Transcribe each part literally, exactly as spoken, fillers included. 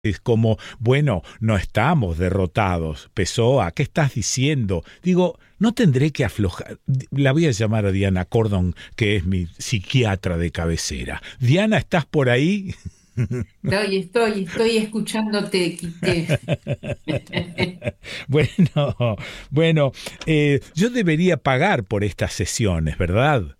Es como, bueno, no estamos derrotados. Pessoa, ¿qué estás diciendo? Digo, no tendré que aflojar. La voy a llamar a Diana Cordon, que es mi psiquiatra de cabecera. Diana, ¿estás por ahí? Estoy, estoy, estoy escuchándote, Quique. Bueno, bueno, eh, yo debería pagar por estas sesiones, ¿verdad?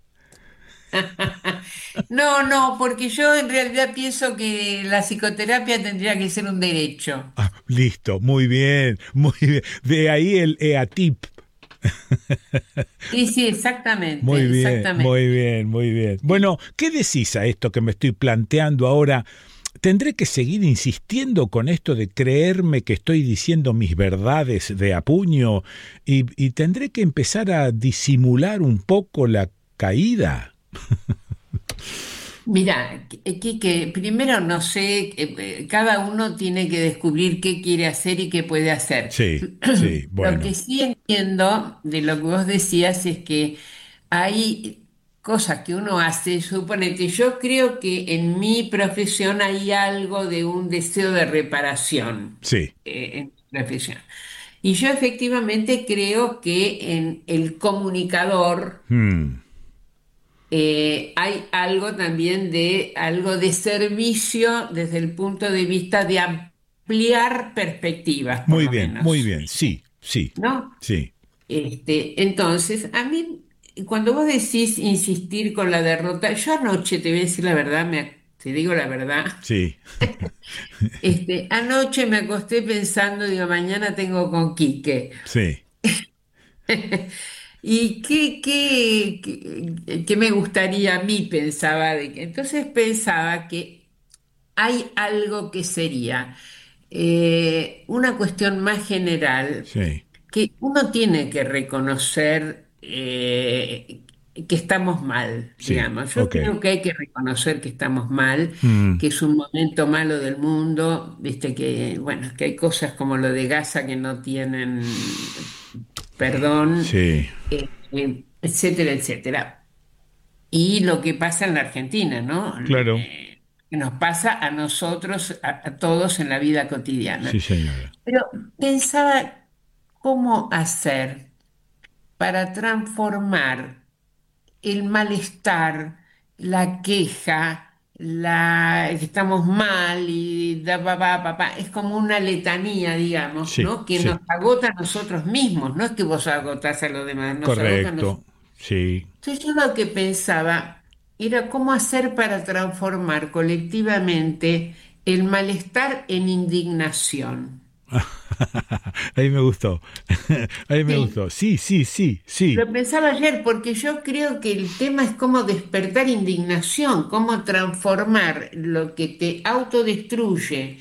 No, no, porque yo en realidad pienso que la psicoterapia tendría que ser un derecho. Ah, listo, muy bien, muy bien. De ahí el E A T I P. Sí, sí, exactamente, Muy bien, muy exactamente. bien, muy bien. Bueno, ¿qué decís a esto que me estoy planteando ahora? ¿Tendré que seguir insistiendo con esto de creerme que estoy diciendo mis verdades de a puño y, y tendré que empezar a disimular un poco la caída? Mira, Quique, primero no sé, eh, eh, cada uno tiene que descubrir qué quiere hacer y qué puede hacer. Sí, sí, Lo que bueno, sí entiendo de lo que vos decías es que hay cosas que uno hace, suponete, yo creo que en mi profesión hay algo de un deseo de reparación, sí. eh, en mi profesión. Y yo efectivamente creo que en el comunicador Hmm. eh, hay algo también de algo de servicio desde el punto de vista de ampliar perspectivas, por Muy lo bien, muy menos, bien, sí, sí, ¿no? sí. Este, entonces, a mí, cuando vos decís insistir con la derrota, yo anoche, te voy a decir la verdad, me, te digo la verdad, Sí, este, anoche me acosté pensando, digo, mañana tengo con Quique. sí. ¿Y qué, qué, qué, qué me gustaría a mí? Pensaba de que. Entonces pensaba que hay algo que sería eh, una cuestión más general, Sí. que uno tiene que reconocer eh, que estamos mal, Sí, digamos. Yo ok. creo que hay que reconocer que estamos mal, Mm, que es un momento malo del mundo, viste que, bueno, que hay cosas como lo de Gaza que no tienen perdón, sí, eh, eh, etcétera, etcétera. Y lo que pasa en la Argentina, ¿no? claro. Eh, que nos pasa a nosotros, a, a todos en la vida Sí, cotidiana. señora. Pero pensaba cómo hacer para transformar el malestar, la queja, la que estamos mal y da pa, pa, pa, pa. Es como una letanía, digamos, Sí, ¿no? Que nos sí. agota a nosotros mismos, no es que vos agotás a los demás, nos agota a nosotros. Correcto. Sí. Entonces yo lo que pensaba era cómo hacer para transformar colectivamente el malestar en indignación. Ahí me gustó. Ahí me Sí, gustó. Sí, sí, sí, sí. lo pensaba ayer porque yo creo que el tema es cómo despertar indignación, cómo transformar lo que te autodestruye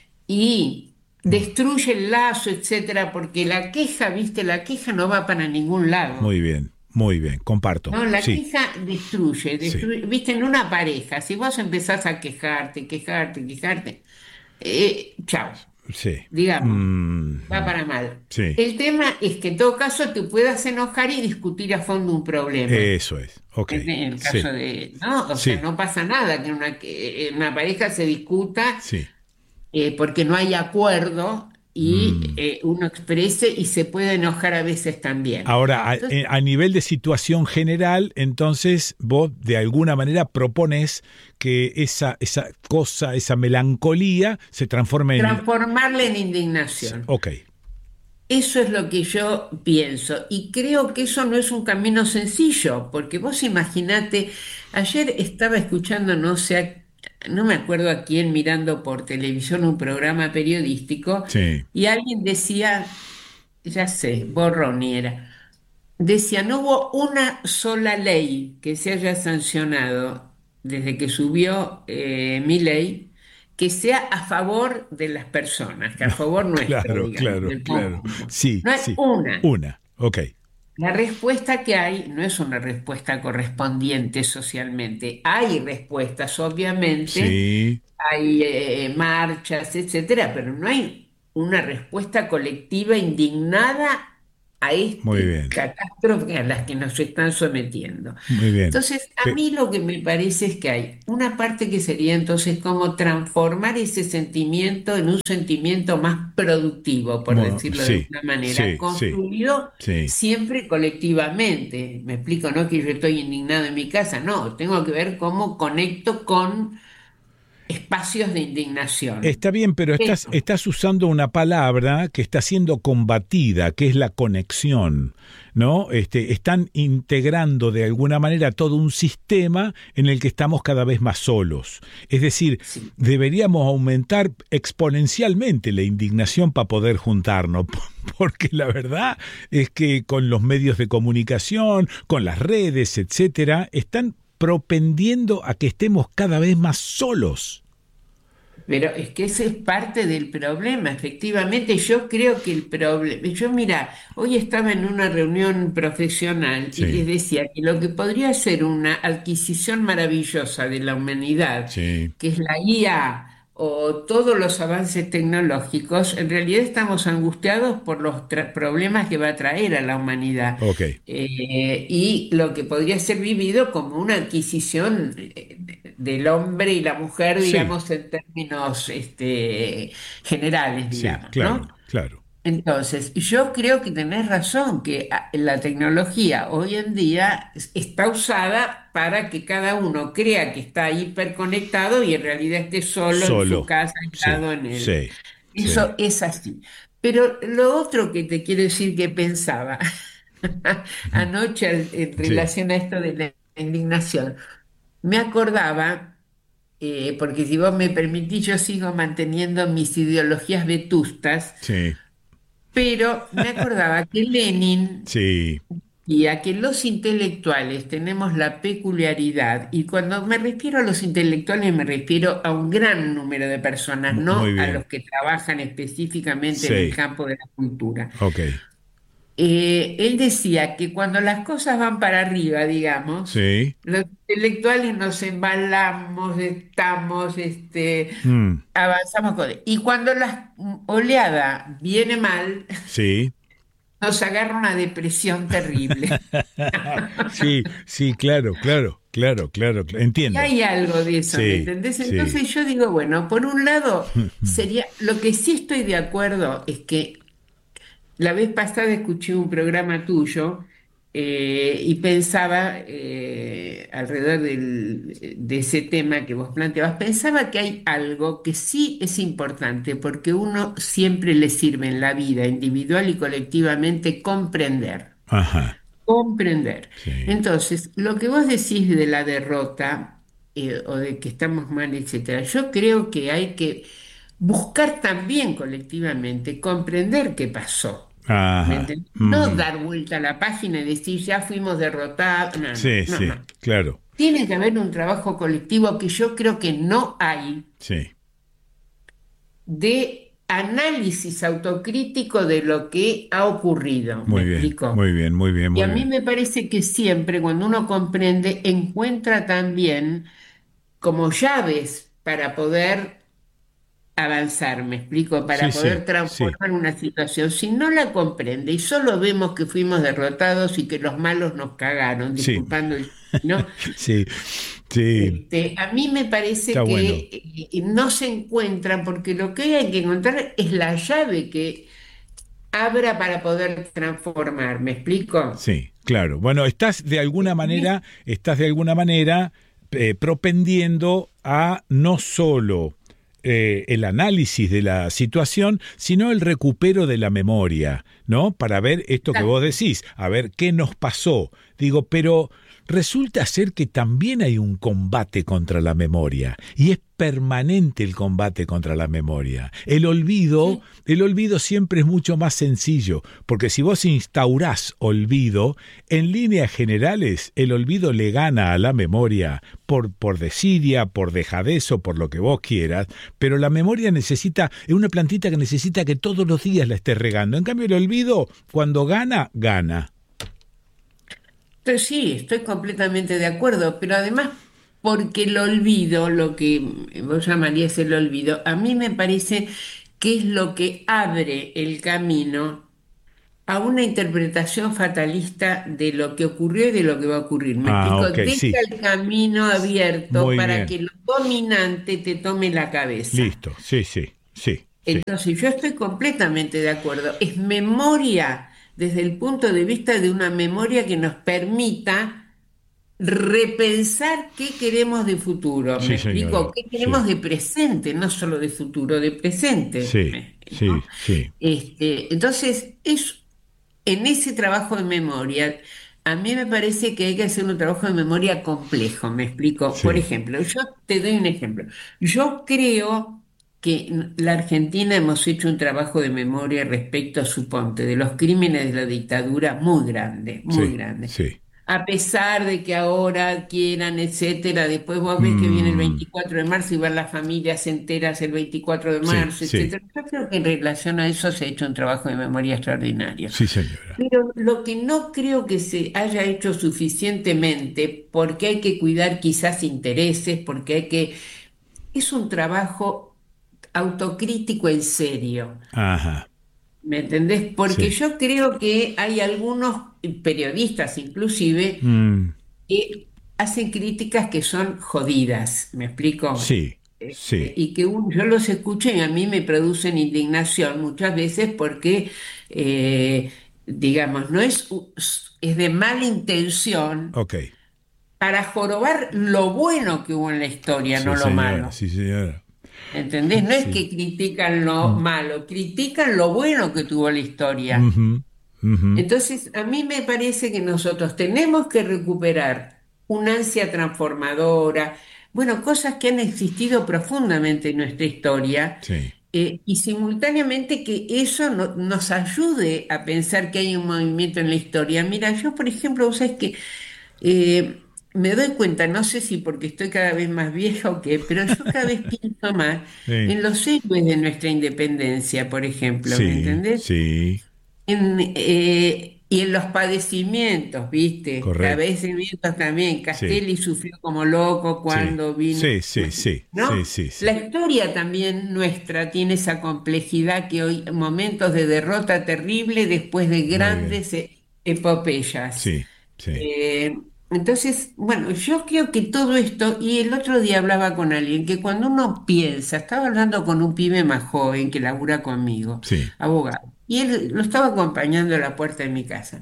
y destruye el lazo, etcétera, porque la queja, viste, la queja no va para ningún lado. Muy bien, muy bien. Comparto. No, la Sí, queja destruye, sí, destruye, viste, en una pareja, si vos empezás a quejarte, quejarte, quejarte, eh, chao, sí. digamos, Mm, va mm, para mal. sí. El tema es que en todo caso te puedas enojar y discutir a fondo un problema. Eso es. Ok. En el caso Sí, de, ¿no? O sea, sí, no pasa nada que una, que una pareja se discuta sí. eh, porque no hay acuerdo y Mm. eh, uno exprese y se puede enojar a veces también. Ahora, a, Entonces, eh, a nivel de situación general, entonces vos de alguna manera propones que esa, esa cosa, esa melancolía se transforme en... transformarla en indignación. Ok, Eso es lo que yo pienso y creo que eso no es un camino sencillo, porque vos imaginate, ayer estaba escuchando, no sé, a- no me acuerdo a quién mirando por televisión un programa periodístico sí. y alguien decía, ya sé, Borroni era, decía, no hubo una sola ley que se haya sancionado desde que subió eh, mi ley que sea a favor de las personas, que a No, favor nuestro, claro, digamos, claro, del claro. conjunto. Sí, No hay sí. una. Una, ok. La respuesta que hay no es una respuesta correspondiente socialmente. Hay respuestas, obviamente, Sí, hay eh, marchas, etcétera, pero no hay una respuesta colectiva indignada a Muy este bien, catástrofe a las que nos están sometiendo. muy bien. Entonces, a Pe- mí lo que me parece es que hay una parte que sería entonces como transformar ese sentimiento en un sentimiento más productivo, por mu- decirlo de sí, alguna manera, sí, sí, construido sí. siempre colectivamente. Me explico, no que yo estoy indignado en mi casa, no, tengo que ver cómo conecto con espacios de indignación. Está bien, pero estás, Pero, estás usando una palabra que está siendo combatida, que es la conexión, ¿no? Este, están integrando de alguna manera todo un sistema en el que estamos cada vez más solos. Es decir, sí. deberíamos aumentar exponencialmente la indignación para poder juntarnos, porque la verdad es que con los medios de comunicación, con las redes, etcétera, están propendiendo a que estemos cada vez más solos. Pero es que ese es parte del problema, efectivamente. Yo creo que el problema, yo mira, hoy estaba en una reunión profesional y les Sí, decía que lo que podría ser una adquisición maravillosa de la humanidad, sí, que es la I A o todos los avances tecnológicos, en realidad estamos angustiados por los tra- problemas que va a traer a la humanidad. ok. Eh, y lo que podría ser vivido como una adquisición eh, de- del hombre y la mujer, Sí, digamos, en términos este, generales, sí, digamos, ¿no? claro, claro. Entonces, yo creo que tenés razón, que ah, la tecnología hoy en día es- está usada para que cada uno crea que está hiperconectado y en realidad esté solo en su Solo. casa, Sí, aislado en él. sí, Eso sí. es así. Pero lo otro que te quiero decir que pensaba Ujú. anoche en Sí, relación a esto de la indignación, me acordaba, eh, porque si vos me permitís, yo sigo manteniendo mis ideologías vetustas, sí, pero me acordaba que Lenin sí. y a que los intelectuales tenemos la peculiaridad, y cuando me refiero a los intelectuales me refiero a un gran número de personas, Mu- Muy no a los bien. que trabajan específicamente en el Sí, campo de la cultura. ok. Eh, él decía que cuando las cosas van para arriba, digamos, Sí. los intelectuales nos embalamos, estamos, este, Mm, avanzamos con... Y cuando la oleada viene mal, sí. nos agarra una depresión terrible. Sí, sí, claro, claro, claro, claro. cl- Y Entiendo. hay algo de eso, ¿me Sí, entendés? sí. Entonces yo digo, bueno, por un lado, sería, lo que sí estoy de acuerdo es que la vez pasada escuché un programa tuyo eh, y pensaba eh, alrededor del- de ese tema que vos planteabas, pensaba que hay algo que sí es importante porque uno siempre le sirve en la vida individual y colectivamente comprender. Ajá. Comprender. Sí, Entonces, lo que vos decís de la derrota eh, o de que estamos mal, etcétera, yo creo que hay que buscar también colectivamente comprender qué pasó. ¿Me ajá. entendés? No Ujú. dar vuelta a la página y decir ya fuimos derrotados. No, no, Sí, no, sí, no. claro. Tiene que haber un trabajo colectivo que yo creo que no hay Sí. de análisis autocrítico de lo que ha ocurrido. ¿Me Muy bien, explico? muy bien, muy bien, Y a muy mí bien. me parece que siempre cuando uno comprende, encuentra también como llaves para poder avanzar, me explico, Sí, para sí, poder sí. transformar una situación. Si no la comprende y solo vemos que fuimos derrotados y que los malos nos cagaron, Sí. disculpando el... ¿no? Sí, sí. Este, a mí me Está parece bueno. que eh, no se encuentran porque lo que hay que encontrar es la llave que abra para poder transformar, ¿me explico? Sí, claro. Bueno, estás de alguna En es- manera, estás de alguna manera eh, propendiendo a no solo eh, el análisis de la situación, sino el recupero de la memoria, ¿no? Para ver esto que vos decís, a ver qué nos pasó. Digo, pero resulta ser que también hay un combate contra la memoria y es permanente el combate contra la memoria. El olvido, Sí, el olvido siempre es mucho más sencillo, porque si vos instaurás olvido, en líneas generales el olvido le gana a la memoria por, por desidia, por dejadez o por lo que vos quieras, pero la memoria necesita, es una plantita que necesita que todos los días la estés regando. En cambio el olvido, cuando gana, gana. pero sí, estoy completamente de acuerdo, pero además porque el olvido, lo que vos llamarías el olvido, a mí me parece que es lo que abre el camino a una interpretación fatalista de lo que ocurrió y de lo que va a ocurrir. Me Ah, explico, ok, deja sí. el camino abierto Muy para bien. que lo dominante te tome la cabeza. Listo. Sí, sí, sí, sí. Entonces, yo estoy completamente de acuerdo. Es memoria desde el punto de vista de una memoria que nos permita repensar qué queremos de futuro. ¿Me Sí, explico? señora. ¿Qué queremos Sí. de presente? No solo de futuro, de presente. Sí, ¿me- sí, ¿no? sí. Este, entonces, es, en ese trabajo de memoria, a mí me parece que hay que hacer un trabajo de memoria complejo. ¿Me explico? Por Sí. ejemplo, yo te doy un ejemplo. Yo creo que en la Argentina hemos hecho un trabajo de memoria respecto, suponte, de los crímenes de la dictadura muy grande, muy Sí. grande. Sí. A pesar de que ahora quieran, etcétera, después vos ves que viene el Mm, veinticuatro de marzo y van las familias enteras el veinticuatro de sí, marzo, sí. etcétera. Yo creo que en relación a eso se ha hecho un trabajo de memoria extraordinario. Sí, señora. Pero lo que no creo que se haya hecho suficientemente, porque hay que cuidar quizás intereses, porque hay que... Es un trabajo autocrítico en serio. Ajá. ¿Me entendés? Porque Sí. yo creo que hay algunos periodistas inclusive Mm, que hacen críticas que son jodidas, ¿me explico? sí. Este, Sí. y que un- yo los escucho y a mí me producen indignación muchas veces porque, eh, digamos, no es, u- es de mala intención Ok. para jorobar lo bueno que hubo en la historia, Sí, no lo señora. malo. Sí, señora. ¿Entendés? No es Sí. que critican lo Mm, malo, critican lo bueno que tuvo la historia. ujú, ujú. Entonces, a mí me parece que nosotros tenemos que recuperar una ansia transformadora, bueno, cosas que han existido profundamente en nuestra historia, Sí. eh, y simultáneamente que eso no- nos ayude a pensar que hay un movimiento en la historia. Mira, yo, por ejemplo, vos sabés que eh, me doy cuenta, no sé si porque estoy cada vez más vieja o qué, pero yo cada vez pienso más Sí. en los héroes de nuestra independencia, por ejemplo, ¿me Sí. entendés? Sí. En, eh, y en los padecimientos, ¿viste? Correcto. Padecimientos también. Sí. Castelli sufrió como loco Sí. cuando vino, Sí, sí, sí. Sí, ¿no? sí, La sí. historia también nuestra tiene esa complejidad que hoy, momentos de derrota terrible después de Muy bien. grandes eh, epopeyas. Sí. Sí. Eh, entonces, bueno, yo creo que todo esto, y el otro día hablaba con alguien, que cuando uno piensa, estaba hablando con un pibe más joven que labura conmigo, Sí. abogado, y él lo estaba acompañando a la puerta de mi casa,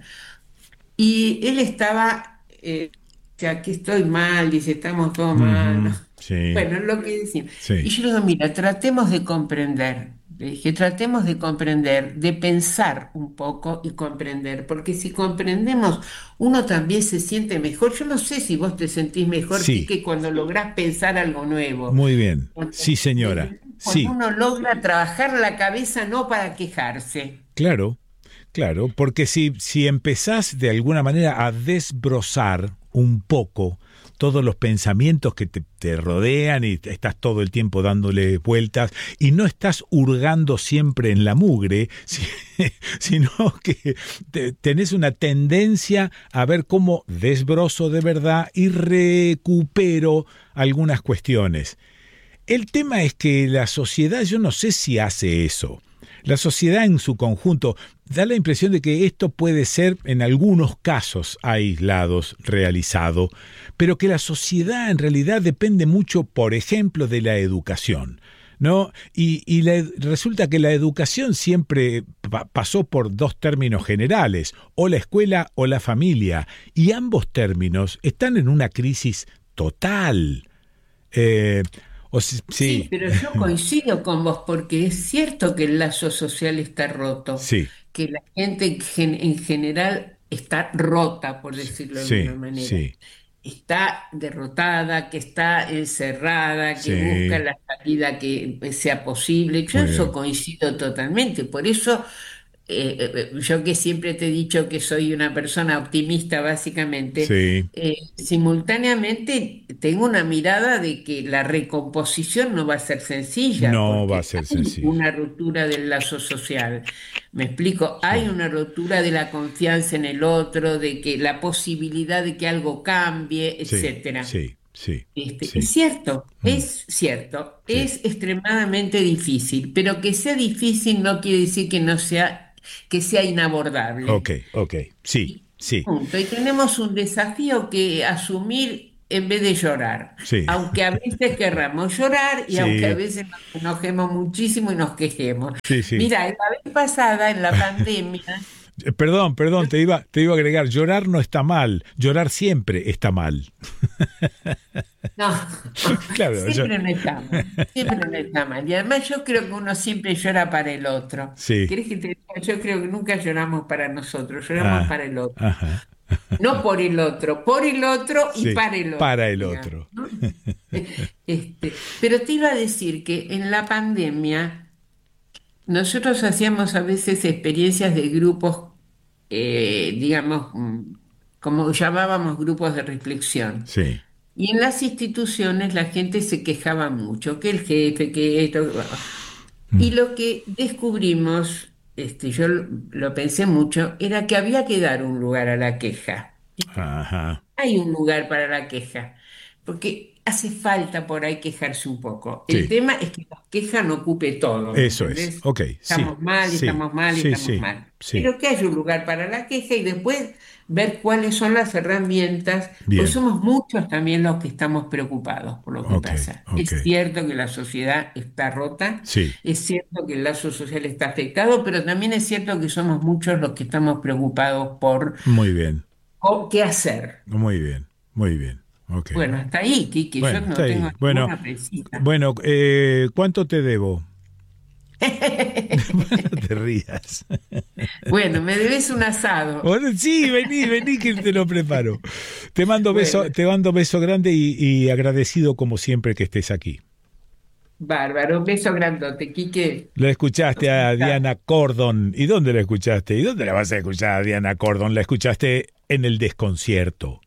y él estaba, eh, o sea, aquí estoy mal, dice, estamos todos mal, ¿no? Ujú, sí. Bueno, lo que decía. Y Sí. yo le digo, mira, tratemos de comprender. Le dije, tratemos de comprender, de pensar un poco y comprender, porque si comprendemos, uno también se siente mejor. Yo no sé si vos te sentís mejor, Sí. Quique, cuando lográs pensar algo nuevo. Muy bien. Cuando, Sí, señora. cuando Sí. uno logra trabajar la cabeza no para quejarse. Claro. Claro, porque si, si empezás de alguna manera a desbrozar un poco todos los pensamientos que te, te rodean y estás todo el tiempo dándole vueltas y no estás hurgando siempre en la mugre, si- sino que te- tenés una tendencia a ver cómo desbrozo de verdad y recupero algunas cuestiones. El tema es que la sociedad, yo no sé si hace eso. La sociedad en su conjunto da la impresión de que esto puede ser en algunos casos aislados realizado, pero que la sociedad en realidad depende mucho, por ejemplo, de la educación, ¿no? Y, y la- resulta que la educación siempre pa- pasó por dos términos generales, o la escuela o la familia, y ambos términos están en una crisis total. Eh, o si- Sí, sí, pero yo coincido con vos porque es cierto que el lazo social está roto, sí, que la gente en gen- en general está rota, por decirlo de alguna sí, manera. sí, Está derrotada, que está encerrada, que busca sí, la salida que sea posible. Yo muy eso bien. coincido totalmente. Por eso, eh, eh, yo que siempre te he dicho que soy una persona optimista, básicamente, Sí, eh, simultáneamente tengo una mirada de que la recomposición no va a ser sencilla, no va a porque ser hay sencillo. una ruptura del lazo social. Me explico, hay Sí, una ruptura de la confianza en el otro, de que la posibilidad de que algo cambie, sí, etcétera. sí, sí, Este, es sí, cierto, mm, es cierto, sí, es extremadamente difícil, pero que sea difícil no quiere decir que no sea que sea inabordable. Ok, ok, sí, sí, Punto. Y tenemos un desafío que asumir en vez de llorar. sí, Aunque a veces querramos llorar y aunque a sí, veces nos enojemos muchísimo y nos quejemos. sí, sí. Mira, la vez pasada en la pandemia, Eh, Perdón, perdón, te iba, te iba a agregar, llorar no está mal, llorar siempre está mal. no, Claro, yo, siempre no está mal, siempre no está mal. Y además yo creo que uno siempre llora para el otro. sí, ¿Querés que te diga? Yo creo que nunca lloramos para nosotros, lloramos ah, para el otro. ajá, No por el otro, por el otro y sí, para el para otro, el digamos, otro. ¿no? Este, pero te iba a decir que en la pandemia nosotros hacíamos a veces experiencias de grupos, eh, digamos, mm, como llamábamos grupos de reflexión. Sí, Y en las instituciones la gente se quejaba mucho, que el jefe, que esto. Y mm, lo que descubrimos, este, yo lo lo pensé mucho, era que había que dar un lugar a la queja. ajá, Hay un lugar para la queja, porque hace falta por ahí quejarse un poco. El sí, tema es que la queja no ocupe todo, ¿me eso es, entendés? ok, sí, Estamos mal, sí, estamos mal, sí, estamos sí, mal. sí, Pero que haya un lugar para la queja y después ver cuáles son las herramientas, pues bien, somos muchos también los que estamos preocupados por lo que ok, pasa. ok, Es cierto que la sociedad está rota, sí, es cierto que el lazo social está afectado, pero también es cierto que somos muchos los que estamos preocupados por muy bien, o qué hacer. muy bien, muy bien, ok. Bueno, hasta ahí, Kiki, yo Bueno, está no tengo ahí. Bueno, ninguna precisa. bueno, eh, ¿cuánto te debo? No te rías. Bueno, me debes un asado. Bueno, sí, vení, vení que te lo preparo. Te mando Bueno, beso, te mando beso grande y, y agradecido como siempre que estés aquí. bárbaro, un beso grandote, Quique. La escuchaste a Diana Cordon. ¿Y dónde la escuchaste? ¿Y dónde la vas a escuchar a Diana Cordon? La escuchaste en El Desconcierto.